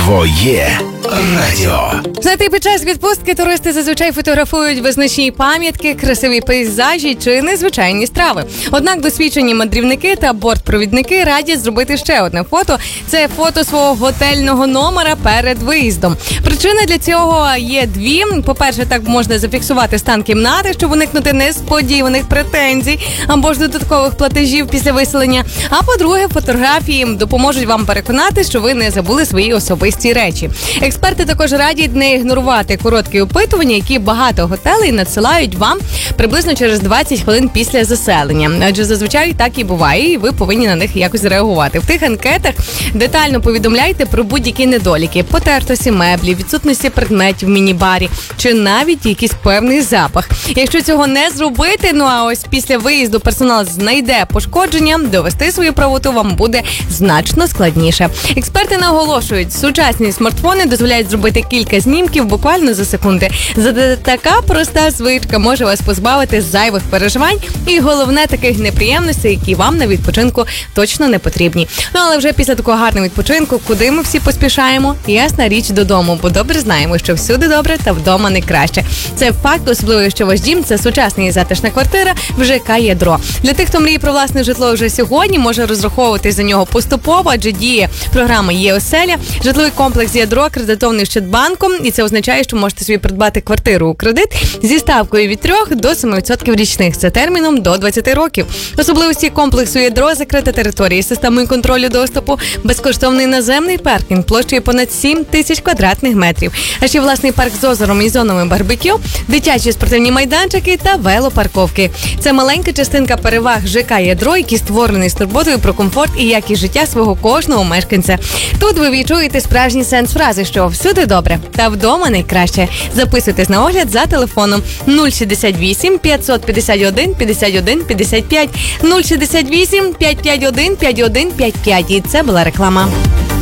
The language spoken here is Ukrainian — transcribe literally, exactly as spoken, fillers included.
Твоє радіо. Знаєте, під час відпустки туристи зазвичай фотографують визначні пам'ятки, красиві пейзажі чи незвичайні страви. Однак досвідчені мандрівники та бортпровідники радять зробити ще одне фото. Це фото свого готельного номера перед виїздом. Причини для цього є дві. По-перше, так можна зафіксувати стан кімнати, щоб уникнути несподіваних претензій або ж додаткових платежів після виселення. А по-друге, фотографії допоможуть вам переконати, що ви не забули свої особисті речі. Експерти також радять не ігнорувати короткі опитування, які багато готелей надсилають вам приблизно через двадцять хвилин після заселення. Адже зазвичай так і буває, і ви повинні на них якось реагувати. В тих анкетах детально повідомляйте про будь-які недоліки, потертості меблі, відсутності предметів в міні-барі, чи навіть якийсь певний запах. Якщо цього не зробити, ну а ось після виїзду персонал знайде пошкодження, довести свою правоту вам буде значно складніше. Експерти наголошують, сучасні смартфони дозволяють зробити кілька знімків буквально за секунди. Зате така проста звичка може вас позбавити зайвих переживань і, головне, таких неприємностей, які вам на відпочинку точно не потрібні. Ну, але вже після такого гарного відпочинку, куди ми всі поспішаємо? Ясна річ, додому, бо добре знаємо, що всюди добре та вдома не краще. Це факт, особливо, якщо ваш дім – це сучасна і затишна квартира в ЖК «Ядро». Для тих, хто мріє про власне житло вже сьогодні, може розраховувати за нього поступово, адже діє програма «Є оселя». Житловий комплекс «Ядро» кредитований Ощадбанком, і це означає, що можете собі придбати квартиру у кредит зі ставкою від трьох до семи відсотків річних за терміном до двадцяти років. Особливості комплексу «Ядро» – закрита територія з системою контролю доступу, безкоштовний наземний паркінг площею понад сім тисяч квадратних метрів, а ще власний парк з озером і зонами барбекю, дитячі спортивні майданчики та велопарковки. Це маленька частинка переваг ЖК «Ядро», який створений з турботою про комфорт і якість життя свого кожного мешканця. Тут ви відчуєте справжній сенс фрази, що всюди добре та вдома найкраще. Записуйтесь на огляд за телефоном нуль шістдесят вісім п'ятсот п'ятдесят один п'ятдесят один п'ятдесят п'ять нуль шістдесят вісім п'ятсот п'ятдесят один п'ятдесят один п'ятдесят п'ять. І це була реклама.